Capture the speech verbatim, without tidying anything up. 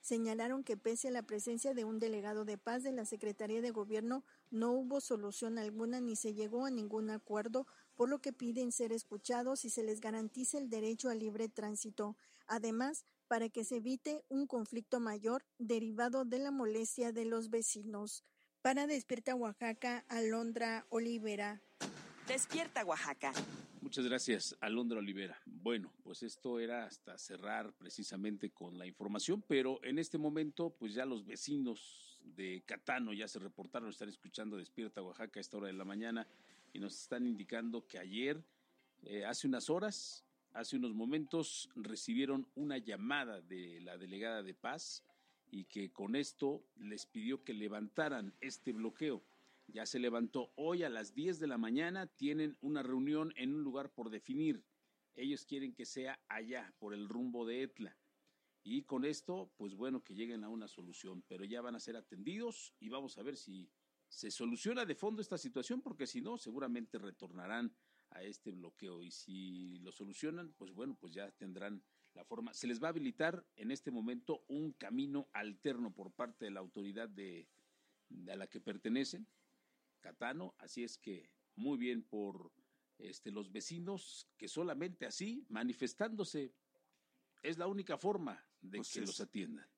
Señalaron que pese a la presencia de un delegado de paz de la Secretaría de Gobierno, no hubo solución alguna ni se llegó a ningún acuerdo, por lo que piden ser escuchados y se les garantice el derecho al libre tránsito. Además, para que se evite un conflicto mayor derivado de la molestia de los vecinos. Para Despierta Oaxaca, Alondra Olivera. Despierta Oaxaca. Muchas gracias, Alondra Olivera. Bueno, pues esto era hasta cerrar precisamente con la información, pero en este momento pues ya los vecinos de Catano ya se reportaron, están escuchando Despierta Oaxaca a esta hora de la mañana y nos están indicando que ayer, eh, hace unas horas, hace unos momentos, recibieron una llamada de la delegada de Paz y que con esto les pidió que levantaran este bloqueo. Ya se levantó hoy a las diez de la mañana, tienen una reunión en un lugar por definir. Ellos quieren que sea allá, por el rumbo de Etla. Y con esto, pues bueno, que lleguen a una solución, pero ya van a ser atendidos y vamos a ver si se soluciona de fondo esta situación, porque si no, seguramente retornarán a este bloqueo. Y si lo solucionan, pues bueno, pues ya tendrán la forma. Se les va a habilitar en este momento un camino alterno por parte de la autoridad de, de a la que pertenecen, Catano, así es que muy bien por este, los vecinos que solamente así, manifestándose, es la única forma de pues que es, los atiendan.